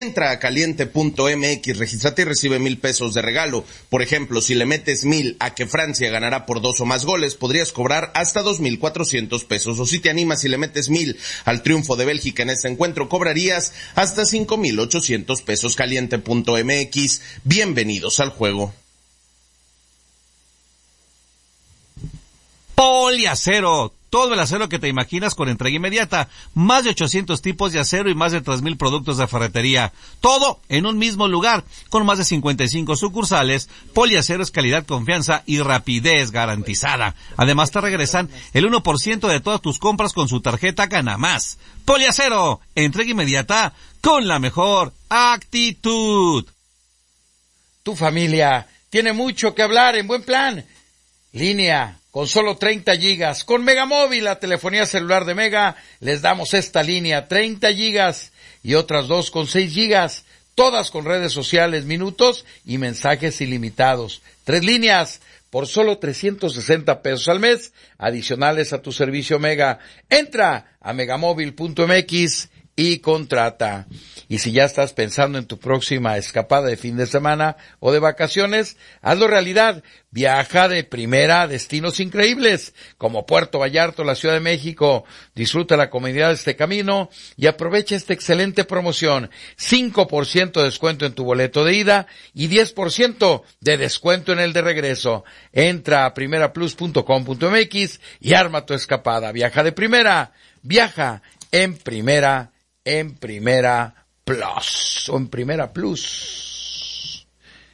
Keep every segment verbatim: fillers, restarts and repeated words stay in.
Entra a caliente punto m x, regístrate y recibe mil pesos de regalo. Por ejemplo, si le metes mil a que Francia ganará por dos o más goles, podrías cobrar hasta dos mil cuatrocientos pesos. O si te animas y le metes mil al triunfo de Bélgica en este encuentro, cobrarías hasta cinco mil ochocientos pesos. caliente punto m x, bienvenidos al juego. Poliacero, todo el acero que te imaginas con entrega inmediata, más de ochocientos tipos de acero y más de tres mil productos de ferretería, todo en un mismo lugar, con más de cincuenta y cinco sucursales. Poliacero es calidad, confianza y rapidez garantizada. Además te regresan el uno por ciento de todas tus compras con su tarjeta Gana Más. Poliacero, entrega inmediata con la mejor actitud. Tu familia tiene mucho que hablar en Buen Plan. Línea con solo treinta gigas. Con Megamóvil, la telefonía celular de Mega, les damos esta línea, treinta gigas y otras dos con seis gigas, todas con redes sociales, minutos y mensajes ilimitados. Tres líneas por solo trescientos sesenta pesos al mes, adicionales a tu servicio Mega. Entra a megamóvil punto m x y contrata. Y si ya estás pensando en tu próxima escapada de fin de semana o de vacaciones, hazlo realidad. Viaja de primera a destinos increíbles como Puerto Vallarta, la Ciudad de México. Disfruta la comodidad de este camino y aprovecha esta excelente promoción. cinco por ciento de descuento en tu boleto de ida y diez por ciento de descuento en el de regreso. Entra a primera plus punto com punto m x y arma tu escapada. Viaja de primera. Viaja en primera, en primera Plus o en Primera Plus.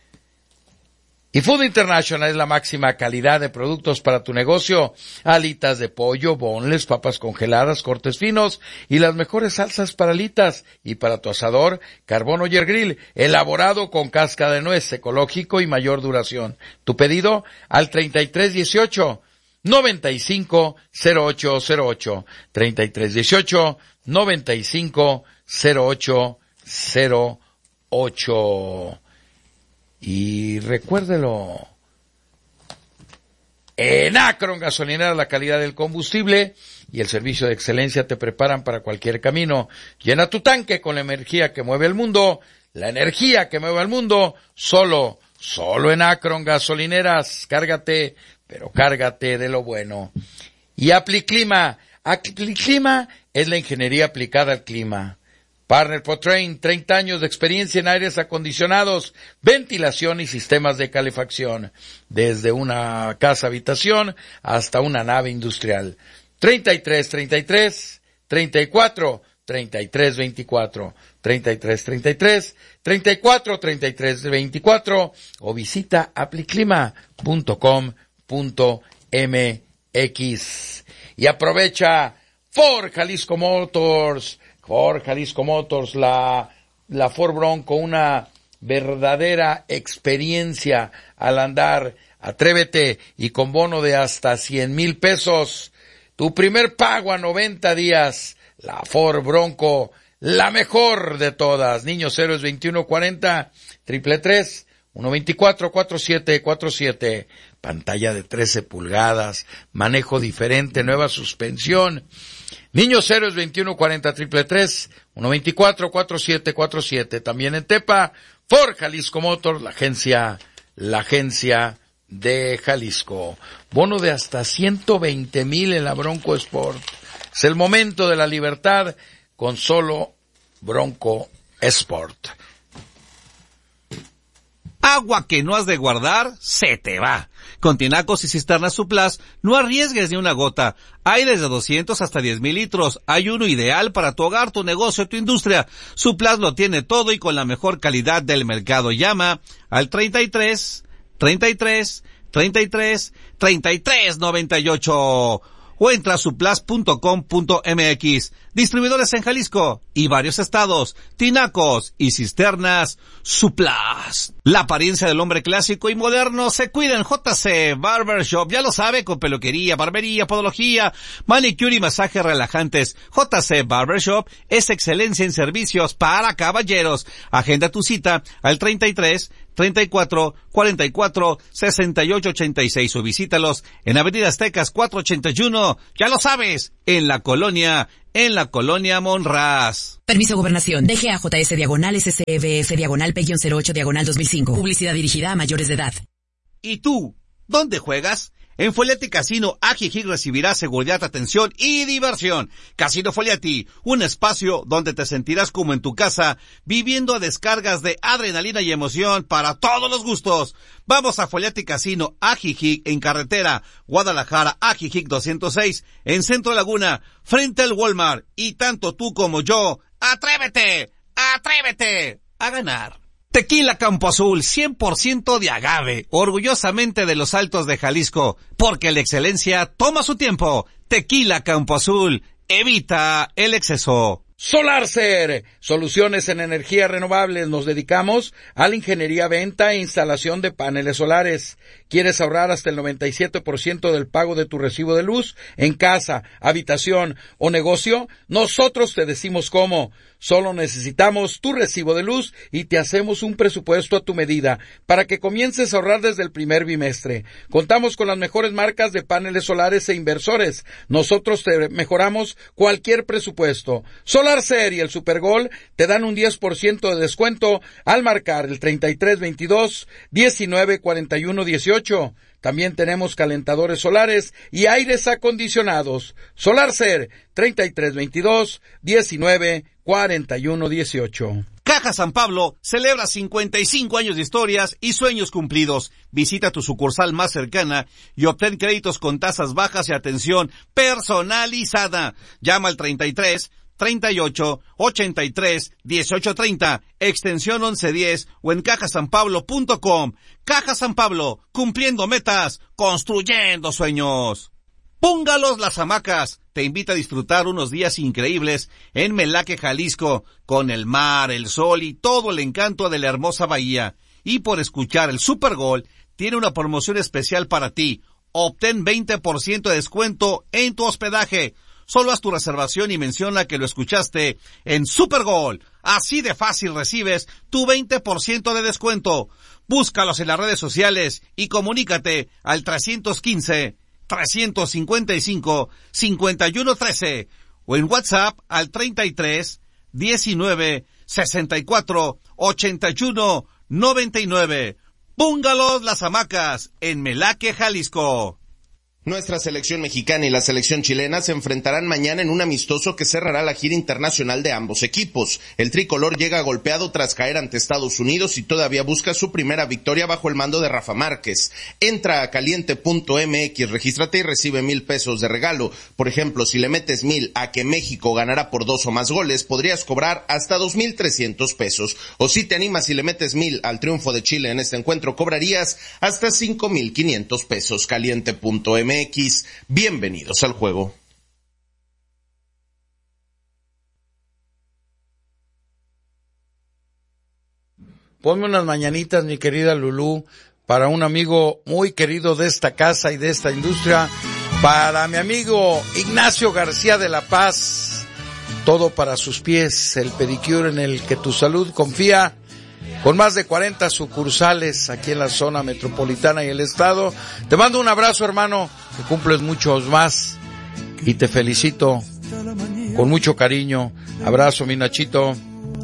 Y Food International es la máxima calidad de productos para tu negocio. Alitas de pollo, boneless, papas congeladas, cortes finos y las mejores salsas para alitas. Y para tu asador, Carbón Oyer Grill, elaborado con cáscara de nuez, ecológico y mayor duración. Tu pedido al treinta y tres dieciocho, noventa y cinco cero ocho cero ocho. treinta y tres dieciocho, noventa y cinco cero ocho cero ocho. Y recuérdelo, en Akron Gasolinera la calidad del combustible y el servicio de excelencia te preparan para cualquier camino. Llena tu tanque con la energía que mueve el mundo, la energía que mueve el mundo, solo, solo en Akron Gasolineras. Cárgate, pero cárgate de lo bueno. Y Apliclima, Apliclima es la ingeniería aplicada al clima. Partner Potrain, treinta años de experiencia en aires acondicionados, ventilación y sistemas de calefacción, desde una casa habitación hasta una nave industrial. treinta y tres treinta y tres, treinta y cuatro, treinta y tres veinticuatro, treinta y tres treinta y tres, treinta y cuatro, treinta y tres veinticuatro o visita apliclima punto com punto m x. Y aprovecha Ford Jalisco Motors, Ford Jalisco Motors, la, la Ford Bronco, una verdadera experiencia al andar. Atrévete y con bono de hasta cien mil pesos. Tu primer pago a noventa días. La Ford Bronco, la mejor de todas. Niños Héroes veintiuno cuarenta, triple tres, uno veinticuatro, cuarenta y siete cuarenta y siete. Pantalla de trece pulgadas, manejo diferente, nueva suspensión. Niños Héroes veintiuno cuarenta, triple tres, uno veinticuatro, cuarenta y siete cuarenta y siete. También en Tepa, Ford Jalisco Motors, la agencia, la agencia de Jalisco. Bono de hasta ciento veinte mil en la Bronco Sport. Es el momento de la libertad con solo Bronco Sport. Agua que no has de guardar, se te va. Con tinacos y cisternas Suplas, no arriesgues ni una gota. Hay desde doscientos hasta diez mil litros. Hay uno ideal para tu hogar, tu negocio, tu industria. Suplas lo tiene todo y con la mejor calidad del mercado. Llama al treinta y tres, treinta y tres, treinta y tres, treinta y tres noventa y ocho. O entra a suplas punto com punto m x. Distribuidores en Jalisco y varios estados. Tinacos y cisternas Suplas. La apariencia del hombre clásico y moderno se cuida en J C Barbershop. Ya lo sabe, con peluquería, barbería, podología, manicure y masajes relajantes. J C Barbershop es excelencia en servicios para caballeros. Agenda tu cita al treinta y tres, treinta y cuatro, cuarenta y cuatro, sesenta y ocho ochenta y seis o visítalos en Avenida Aztecas cuatrocientos ochenta y uno. Ya lo sabes, en la colonia en la colonia Monraz. Permiso Gobernación. D G A J S diagonal S C V F diagonal P cero ocho diagonal dos mil cinco. Publicidad dirigida a mayores de edad. ¿Y tú? ¿Dónde juegas? En Foliati Casino, Ajijic recibirás seguridad, atención y diversión. Casino Foliati, un espacio donde te sentirás como en tu casa, viviendo descargas de adrenalina y emoción para todos los gustos. Vamos a Foliati Casino, Ajijic, en carretera Guadalajara, Ajijic doscientos seis, en Centro Laguna, frente al Walmart. Y tanto tú como yo, ¡atrévete! ¡Atrévete! A ganar. Tequila Campo Azul, cien por ciento de agave, orgullosamente de los Altos de Jalisco, porque la excelencia toma su tiempo. Tequila Campo Azul, evita el exceso. SolarCer, soluciones en energías renovables. Nos dedicamos a la ingeniería, venta e instalación de paneles solares. ¿Quieres ahorrar hasta el noventa y siete por ciento del pago de tu recibo de luz en casa, habitación o negocio? Nosotros te decimos cómo. Solo necesitamos tu recibo de luz y te hacemos un presupuesto a tu medida para que comiences a ahorrar desde el primer bimestre. Contamos con las mejores marcas de paneles solares e inversores. Nosotros te mejoramos cualquier presupuesto. SolarCer y el Supergol te dan un diez por ciento de descuento al marcar el treinta y tres veintidós diecinueve cuarenta y uno dieciocho. También tenemos calentadores solares y aires acondicionados. SolarCer, treinta y tres veintidós diecinueve cuarenta y uno dieciocho. Caja San Pablo celebra cincuenta y cinco años de historias y sueños cumplidos. Visita tu sucursal más cercana y obtén créditos con tasas bajas y atención personalizada. Llama al treinta y tres treinta y ocho ochenta y tres dieciocho treinta, extensión once diez o en caja san pablo punto com. Caja San Pablo, cumpliendo metas, construyendo sueños. Bungalows Las Hamacas te invita a disfrutar unos días increíbles en Melaque, Jalisco, con el mar, el sol y todo el encanto de la hermosa bahía. Y por escuchar el Supergol, tiene una promoción especial para ti. Obtén veinte por ciento de descuento en tu hospedaje. Solo haz tu reservación y menciona que lo escuchaste en Supergol. Así de fácil recibes tu veinte por ciento de descuento. Búscalos en las redes sociales y comunícate al trescientos quince, trescientos cincuenta y cinco, cincuenta y uno trece o en WhatsApp al treinta y tres diecinueve sesenta y cuatro ochenta y uno noventa y nueve. Bungalows Las Hamacas en Melaque, Jalisco. Nuestra selección mexicana y la selección chilena se enfrentarán mañana en un amistoso que cerrará la gira internacional de ambos equipos. El tricolor llega golpeado tras caer ante Estados Unidos y todavía busca su primera victoria bajo el mando de Rafa Márquez. Entra a caliente punto m x, regístrate y recibe mil pesos de regalo. Por ejemplo, si le metes mil a que México ganará por dos o más goles, podrías cobrar hasta dos mil trescientos pesos. O si te animas y le metes mil al triunfo de Chile en este encuentro, cobrarías hasta cinco mil quinientos pesos. caliente punto m x, bienvenidos al juego. Ponme unas mañanitas, mi querida Lulú, para un amigo muy querido de esta casa y de esta industria, para mi amigo Ignacio García de la Paz. Todo para sus pies, el pedicure en el que tu salud confía, con más de cuarenta sucursales aquí en la zona metropolitana y el estado. Te mando un abrazo, hermano, que cumples muchos más y te felicito con mucho cariño. Abrazo, mi Nachito.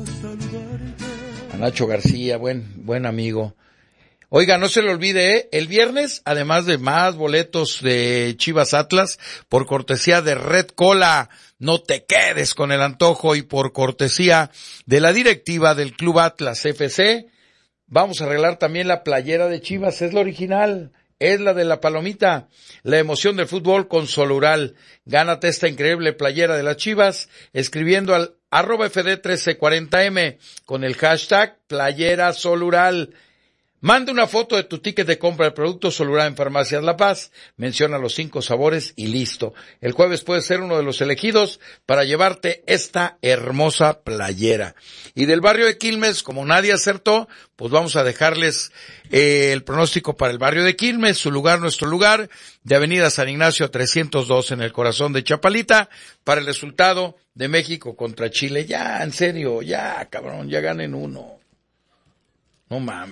A Nacho García, buen, buen amigo. Oiga, no se le olvide, ¿eh? El viernes, además de más boletos de Chivas Atlas, por cortesía de Red Cola, no te quedes con el antojo, y por cortesía de la directiva del Club Atlas F C, vamos a arreglar también la playera de Chivas, es la original, es la de la palomita, la emoción del fútbol con Solural. Gánate esta increíble playera de las Chivas escribiendo al arroba F D trece cuarenta M con el hashtag playera Solural. Manda una foto de tu ticket de compra del producto Solural en Farmacias La Paz, menciona los cinco sabores y listo. El jueves puedes ser uno de los elegidos para llevarte esta hermosa playera. Y del barrio de Quilmes, como nadie acertó, pues vamos a dejarles eh, el pronóstico para el barrio de Quilmes, su lugar, nuestro lugar, de Avenida San Ignacio trescientos dos en el corazón de Chapalita, para el resultado de México contra Chile. Ya, en serio, ya, cabrón, ya ganen uno. No mames.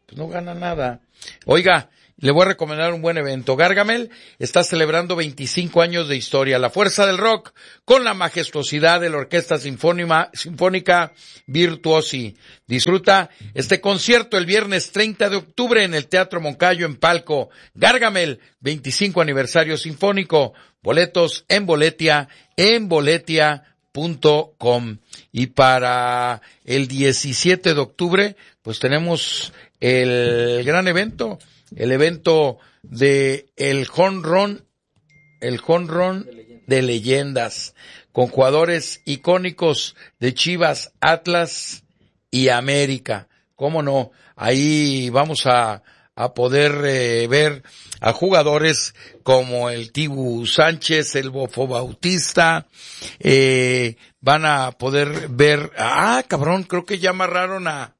pues no gana nada. Oiga, le voy a recomendar un buen evento. Gargamel está celebrando veinticinco años de historia. La fuerza del rock con la majestuosidad de la Orquesta Sinfónica, Sinfónica Virtuosi. Disfruta este concierto el viernes treinta de octubre en el Teatro Moncayo en Palco. Gargamel, veinticinco aniversario sinfónico. Boletos en Boletia, en boletia punto com. Y para el diecisiete de octubre, pues tenemos el gran evento. El evento de el home run, el home run de leyendas, con jugadores icónicos de Chivas, Atlas y América. ¿Cómo no? Ahí vamos a, a poder eh, ver a jugadores como el Tibu Sánchez, el Bofo Bautista, eh, van a poder ver, ah, cabrón, creo que ya amarraron a,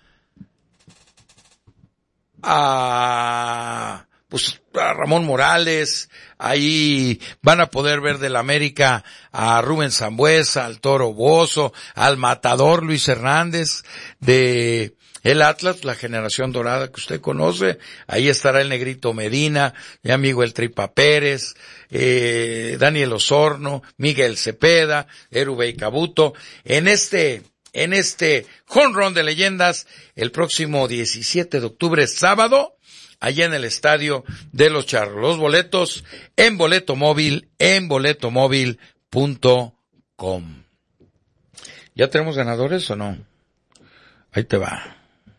a, pues, a Ramón Morales. Ahí van a poder ver del América a Rubén Sambuesa, al Toro Bozo, al Matador Luis Hernández, de el Atlas, la generación dorada que usted conoce. Ahí estará el Negrito Medina, mi amigo el Tripa Pérez, eh, Daniel Osorno, Miguel Cepeda, Erubey Cabuto, en este en este home run de leyendas, el próximo diecisiete de octubre, sábado, allá en el Estadio de los Charros. Los boletos en Boleto Móvil, en boleto móvil punto com. ¿Ya tenemos ganadores o no? Ahí te va.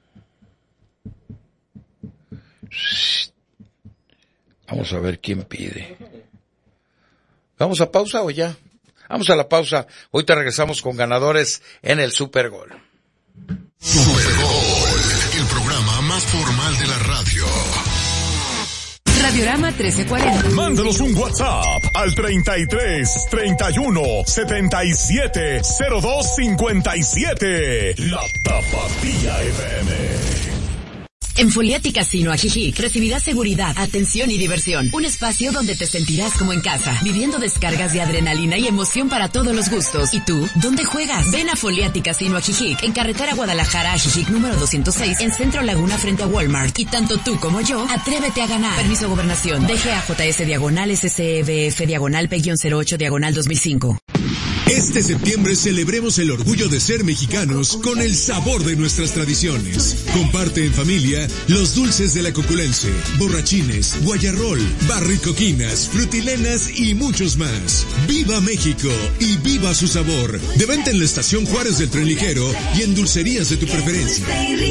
Vamos a ver quién pide. ¿Vamos a pausa o ya? Vamos a la pausa. Ahorita regresamos con ganadores en el Super Gol. Super Gol, el programa más formal de la radio. Radiorama trece cuarenta. Mándanos un WhatsApp al treinta y tres, treinta y uno, setenta y siete, cero dos cincuenta y siete. La Tapatía F M. En Foliati Casino Ajijic recibirás seguridad, atención y diversión. Un espacio donde te sentirás como en casa, viviendo descargas de adrenalina y emoción para todos los gustos. ¿Y tú? ¿Dónde juegas? Ven a Foliati Casino Ajijic, en carretera Guadalajara Ajijic número doscientos seis, en Centro Laguna frente a Walmart. Y tanto tú como yo, atrévete a ganar. Permiso Gobernación. D G A J S diagonal S C E B F diagonal P cero ocho diagonal dos mil cinco. Este septiembre celebremos el orgullo de ser mexicanos con el sabor de nuestras tradiciones. Comparte en familia los dulces de la Coculense, borrachines, guayarrol, barricoquinas, frutilenas y muchos más. ¡Viva México y viva su sabor! De venta en la Estación Juárez del Tren Ligero y en dulcerías de tu preferencia.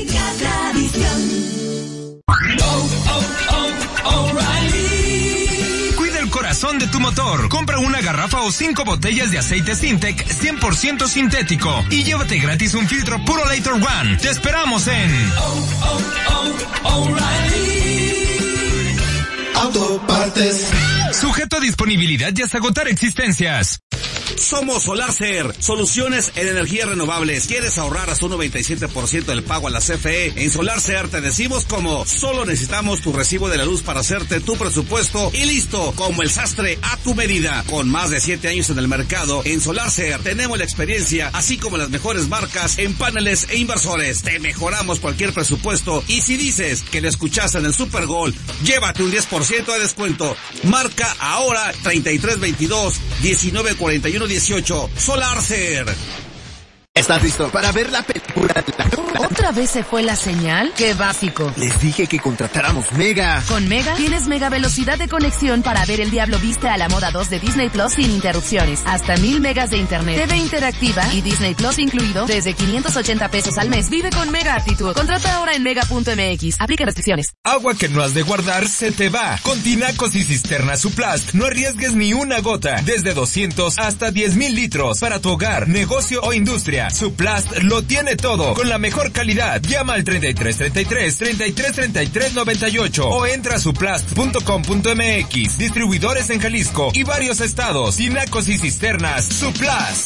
Corazón de tu motor. Compra una garrafa o cinco botellas de aceite Sintec cien por ciento sintético y llévate gratis un filtro Purolator One. Te esperamos en oh, oh, oh, O'Reilly Autopartes. Sujeto a disponibilidad y hasta agotar existencias. Somos SolarCer, soluciones en energías renovables. ¿Quieres ahorrar hasta un noventa y siete por ciento del pago a la C F E? En SolarCer te decimos cómo. Solo necesitamos tu recibo de la luz para hacerte tu presupuesto y listo, como el sastre a tu medida. Con más de siete años en el mercado, en SolarCer tenemos la experiencia, así como las mejores marcas en paneles e inversores. Te mejoramos cualquier presupuesto y si dices que lo escuchaste en el Super Gol, llévate un diez por ciento de descuento. Marca ahora treinta y tres veintidós, diecinueve cuarenta y uno dieciocho. SolarCer. ¿Estás listo para ver la película? ¿Otra vez se fue la señal? ¡Qué básico! Les dije que contratáramos Mega. Con Mega tienes mega velocidad de conexión para ver El Diablo Viste a la Moda dos de Disney Plus sin interrupciones. Hasta mil megas de internet, T V interactiva y Disney Plus incluido desde quinientos ochenta pesos al mes. Vive con Mega actitud. Contrata ahora en mega punto m x. Aplica restricciones. Agua que no has de guardar se te va. Con tinacos y cisternas Suplast no arriesgues ni una gota. Desde doscientos hasta diez mil litros. Para tu hogar, negocio o industria. Suplast lo tiene todo, con la mejor calidad. Llama al treinta y tres treinta y tres, treinta y tres treinta y tres noventa y ocho o entra a suplast punto com punto m x. Distribuidores en Jalisco y varios estados. Tinacos y cisternas Suplast.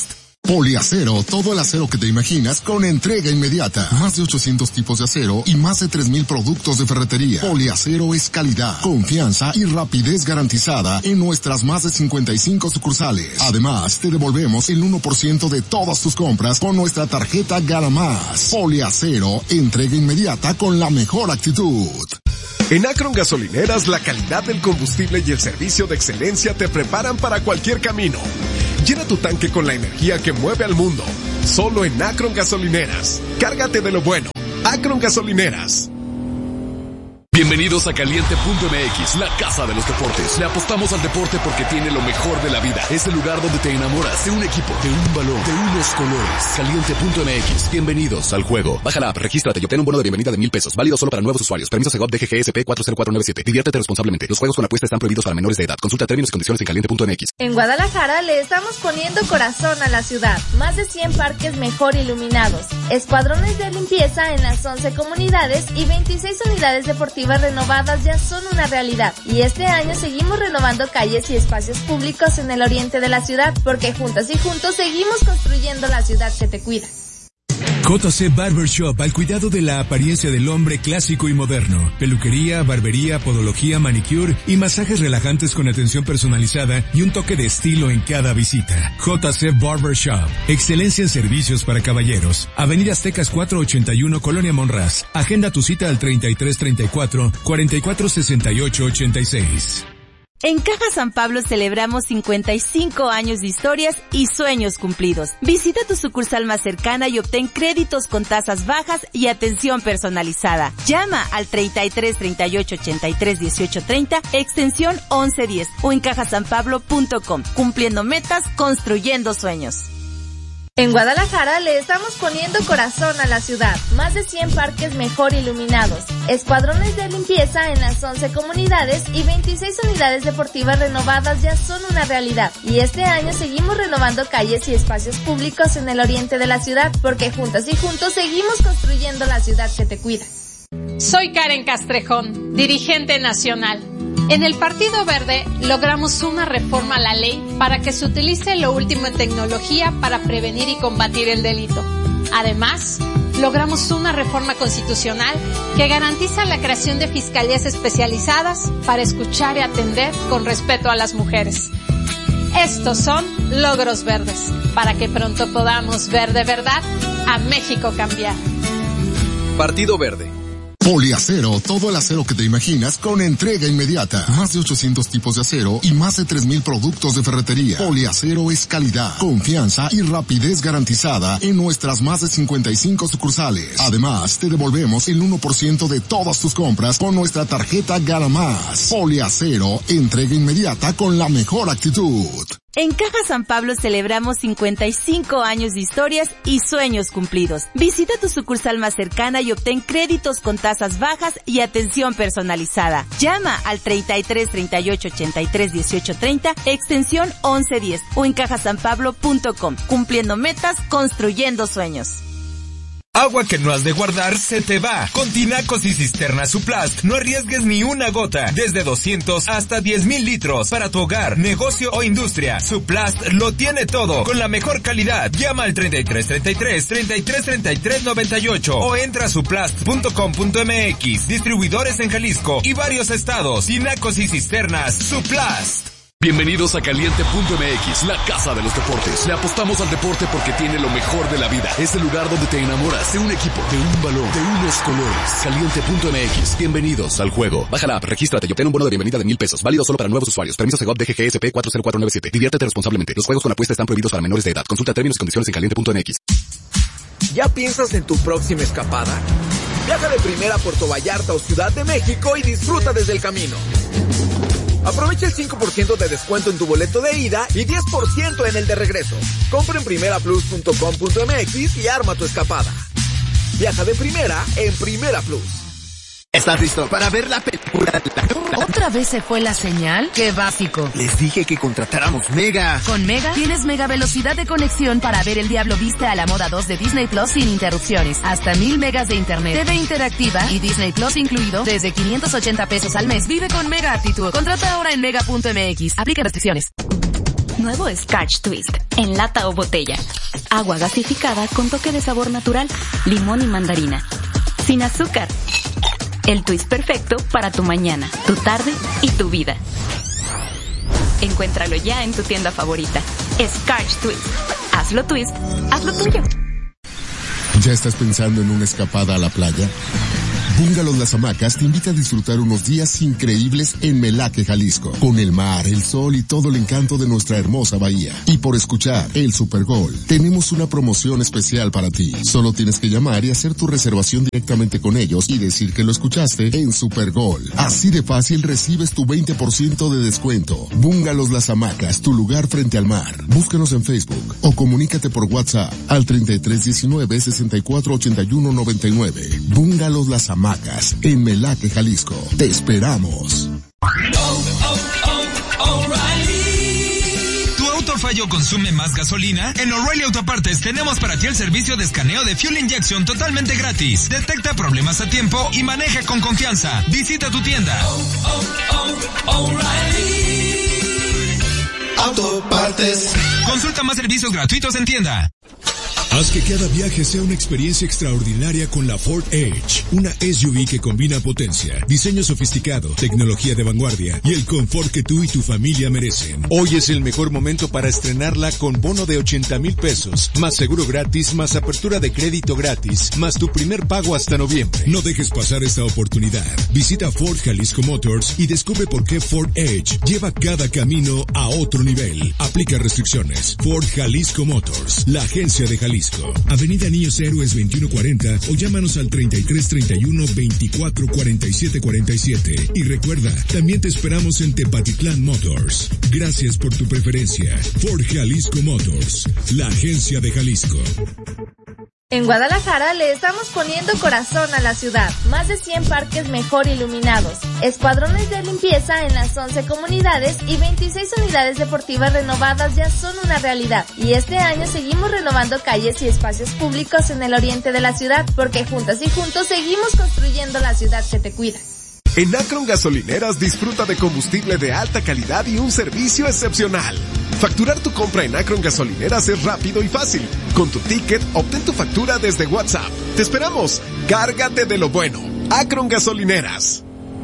Poliacero, todo el acero que te imaginas con entrega inmediata. Más de ochocientos tipos de acero y más de tres mil productos de ferretería. Poliacero es calidad, confianza y rapidez garantizada en nuestras más de cincuenta y cinco sucursales. Además, te devolvemos el uno por ciento de todas tus compras con nuestra tarjeta Gana Más. Poliacero, entrega inmediata con la mejor actitud. En Akron Gasolineras, la calidad del combustible y el servicio de excelencia te preparan para cualquier camino. Llena tu tanque con la energía que mueve al mundo. Solo en Akron Gasolineras. Cárgate de lo bueno. Akron Gasolineras. Bienvenidos a Caliente punto M X, la casa de los deportes. Le apostamos al deporte porque tiene lo mejor de la vida. Es el lugar donde te enamoras de un equipo, de un balón, de unos colores. Caliente punto M X, bienvenidos al juego. Baja la app, regístrate y obtén un bono de bienvenida de mil pesos. Válido solo para nuevos usuarios. Permiso Segov D G G S P cuatro cero cuatro nueve siete. Diviértete responsablemente. Los juegos con apuesta están prohibidos para menores de edad. Consulta términos y condiciones en caliente punto M X. En Guadalajara le estamos poniendo corazón a la ciudad. Más de cien parques mejor iluminados. Escuadrones de limpieza en las once comunidades y veintiséis unidades deportivas renovadas ya son una realidad. Y este año seguimos renovando calles y espacios públicos en el oriente de la ciudad, porque juntas y juntos seguimos construyendo la ciudad que te cuida. J C Barbershop, al cuidado de la apariencia del hombre clásico y moderno. Peluquería, barbería, podología, manicure y masajes relajantes con atención personalizada y un toque de estilo en cada visita. J C Barbershop, excelencia en servicios para caballeros. Avenida Aztecas cuatrocientos ochenta y uno, Colonia Monraz. Agenda tu cita al treinta y tres treinta y cuatro, cuarenta y cuatro sesenta y ocho ochenta y seis. En Caja San Pablo celebramos cincuenta y cinco años de historias y sueños cumplidos. Visita tu sucursal más cercana y obtén créditos con tasas bajas y atención personalizada. Llama al treinta y tres treinta y ocho ochenta y tres dieciocho treinta, extensión once diez o en caja san pablo punto com. Cumpliendo metas, construyendo sueños. En Guadalajara le estamos poniendo corazón a la ciudad. Más de cien parques mejor iluminados. Escuadrones de limpieza en las once comunidades y veintiséis unidades deportivas renovadas ya son una realidad. Y este año seguimos renovando calles y espacios públicos en el oriente de la ciudad, porque juntas y juntos seguimos construyendo la ciudad que te cuida. Soy Karen Castrejón, dirigente nacional. En el Partido Verde logramos una reforma a la ley para que se utilice lo último en tecnología para prevenir y combatir el delito. Además, logramos una reforma constitucional que garantiza la creación de fiscalías especializadas para escuchar y atender con respeto a las mujeres. Estos son logros verdes, para que pronto podamos ver de verdad a México cambiar. Partido Verde. Poliacero, todo el acero que te imaginas con entrega inmediata. Más de ochocientos tipos de acero y más de tres mil productos de ferretería. Poliacero es calidad, confianza y rapidez garantizada en nuestras más de cincuenta y cinco sucursales. Además, te devolvemos el uno por ciento de todas tus compras con nuestra tarjeta Gana Más. Poliacero, entrega inmediata con la mejor actitud. En Caja San Pablo celebramos cincuenta y cinco años de historias y sueños cumplidos. Visita tu sucursal más cercana y obtén créditos con tasas bajas y atención personalizada. Llama al treinta y tres treinta y ocho ochenta y tres dieciocho treinta, extensión once diez o en caja san pablo punto com. Cumpliendo metas, construyendo sueños. Agua que no has de guardar se te va. Con tinacos y cisternas Suplast no arriesgues ni una gota. Desde doscientos hasta diez mil litros para tu hogar, negocio o industria. Suplast lo tiene todo con la mejor calidad. Llama al treinta y tres treinta y tres, treinta y tres treinta y tres noventa y ocho o entra a suplast punto com punto m x. Distribuidores en Jalisco y varios estados. Tinacos y cisternas Suplast. Bienvenidos a Caliente punto M X, la casa de los deportes. Le apostamos al deporte porque tiene lo mejor de la vida. Es el lugar donde te enamoras de un equipo, de un balón, de unos colores. Caliente punto M X, bienvenidos al juego. Baja la app, regístrate y obtén un bono de bienvenida de mil pesos. Válido solo para nuevos usuarios. Permiso Segov D G G S P cuatro cero cuatro nueve siete. Diviértete responsablemente. Los juegos con apuesta están prohibidos para menores de edad. Consulta términos y condiciones en caliente punto M X. ¿Ya piensas en tu próxima escapada? Viaja de primera a Puerto Vallarta o Ciudad de México y disfruta desde el camino. Aprovecha el cinco por ciento de descuento en tu boleto de ida y diez por ciento en el de regreso. Compra en primera plus punto com punto m x y arma tu escapada. Viaja de primera en Primera Plus. ¿Estás listo para ver la película? ¿Otra vez se fue la señal? ¡Qué básico! Les dije que contratáramos Mega. Con Mega tienes mega velocidad de conexión para ver El Diablo Viste a la Moda dos de Disney Plus sin interrupciones. Hasta mil megas de internet, T V interactiva y Disney Plus incluido desde quinientos ochenta pesos al mes. Vive con Mega actitud. Contrata ahora en mega punto m x. Aplica restricciones. Nuevo Scotch Twist, en lata o botella. Agua gasificada con toque de sabor natural, limón y mandarina. Sin azúcar. El twist perfecto para tu mañana, tu tarde y tu vida. Encuéntralo ya en tu tienda favorita. Scotch Twist. Hazlo twist, hazlo tuyo. ¿Ya estás pensando en una escapada a la playa? Bungalows Las Hamacas te invita a disfrutar unos días increíbles en Melaque, Jalisco, con el mar, el sol y todo el encanto de nuestra hermosa bahía. Y por escuchar el Super Gol, tenemos una promoción especial para ti. Solo tienes que llamar y hacer tu reservación directamente con ellos y decir que lo escuchaste en Super Gol. Así de fácil recibes tu veinte por ciento de descuento. Bungalows Las Hamacas, tu lugar frente al mar. Búscanos en Facebook o comunícate por WhatsApp al treinta y tres diecinueve sesenta y cuatro ochenta y uno noventa y nueve. Bungalows Las Hamacas. En Melaque, Jalisco. Te esperamos. ¿Tu auto falla o consume más gasolina? En O'Reilly Autopartes tenemos para ti el servicio de escaneo de Fuel Injection totalmente gratis. Detecta problemas a tiempo y maneja con confianza. Visita tu tienda. Autopartes. Consulta más servicios gratuitos en tienda. Haz que cada viaje sea una experiencia extraordinaria con la Ford Edge, una S U V que combina potencia, diseño sofisticado, tecnología de vanguardia y el confort que tú y tu familia merecen. Hoy es el mejor momento para estrenarla con bono de ochenta mil pesos, más seguro gratis, más apertura de crédito gratis, más tu primer pago hasta noviembre. No dejes pasar esta oportunidad. Visita Ford Jalisco Motors y descubre por qué Ford Edge lleva cada camino a otro nivel. Aplica restricciones. Ford Jalisco Motors, la agencia de Jalisco. Avenida Niños Héroes veintiuno cuarenta o llámanos al treinta y tres treinta y uno veinticuatro cuarenta y siete cuarenta y siete. Y recuerda, también te esperamos en Tepatitlán Motors. Gracias por tu preferencia. Ford Jalisco Motors, la agencia de Jalisco. En Guadalajara le estamos poniendo corazón a la ciudad. Más de cien parques mejor iluminados, escuadrones de limpieza en las once comunidades y veintiséis unidades deportivas renovadas ya son una realidad. Y este año seguimos renovando calles y espacios públicos en el oriente de la ciudad, porque juntas y juntos seguimos construyendo la ciudad que te cuida. En Akron Gasolineras disfruta de combustible de alta calidad y un servicio excepcional. Facturar tu compra en Akron Gasolineras es rápido y fácil. Con tu ticket, obtén tu factura desde WhatsApp. ¡Te esperamos! ¡Cárgate de lo bueno! Akron Gasolineras.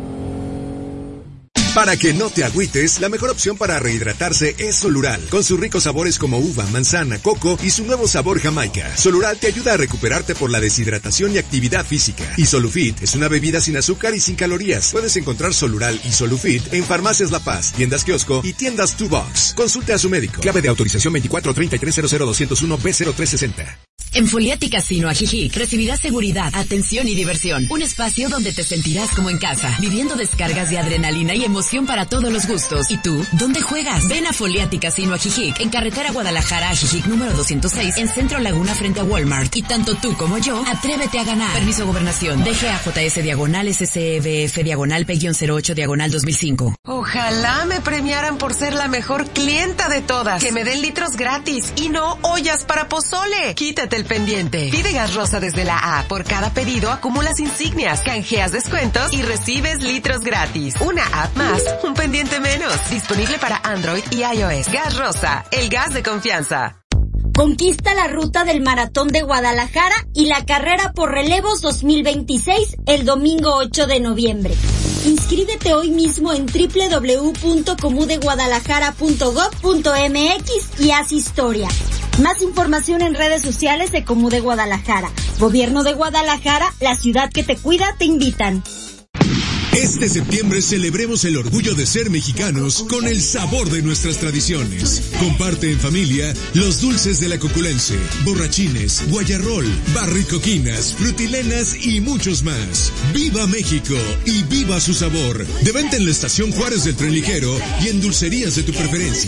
Para que no te agüites, la mejor opción para rehidratarse es Solural, con sus ricos sabores como uva, manzana, coco y su nuevo sabor Jamaica. Solural te ayuda a recuperarte por la deshidratación y actividad física. Y Solufit es una bebida sin azúcar y sin calorías. Puedes encontrar Solural y Solufit en Farmacias La Paz, tiendas kiosco y tiendas Two Box. Consulte a su médico. Clave de autorización veinticuatro treinta y tres cero cero dos cero uno B cero tres sesenta. En Foliati Casino Ajijic recibirás seguridad, atención y diversión. Un espacio donde te sentirás como en casa, viviendo descargas de adrenalina y emoción para todos los gustos. ¿Y tú? ¿Dónde juegas? Ven a Foliati Casino Ajijic, en carretera Guadalajara Ajijic número doscientos seis, en Centro Laguna frente a Walmart. Y tanto tú como yo, atrévete a ganar. Permiso Gobernación. D G A J S diagonal S C B F diagonal P cero ocho diagonal dos mil cinco. Ojalá me premiaran por ser la mejor clienta de todas. Que me den litros gratis y no ollas para pozole. Quítate el pendiente. Pide Gas Rosa desde la A. Por cada pedido acumulas insignias, canjeas descuentos y recibes litros gratis. Una app más, un pendiente menos. Disponible para Android y iOS. Gas Rosa, el gas de confianza. Conquista la ruta del Maratón de Guadalajara y la carrera por relevos dos mil veintiséis el domingo ocho de noviembre. Inscríbete hoy mismo en doble u doble u doble u punto comudeguadalajara punto gob punto m x y haz historia. Más información en redes sociales de Comude Guadalajara. Gobierno de Guadalajara, la ciudad que te cuida, te invitan. Este septiembre celebremos el orgullo de ser mexicanos con el sabor de nuestras tradiciones. Comparte en familia los dulces de la Coculense, borrachines, guayarrol, barricoquinas, frutilenas y muchos más. ¡Viva México y viva su sabor! De venta en la Estación Juárez del Tren Ligero y en dulcerías de tu preferencia.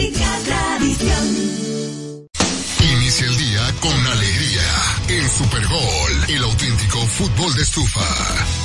Inicia el día con alegría. El Super Gol, el auténtico fútbol de estufa.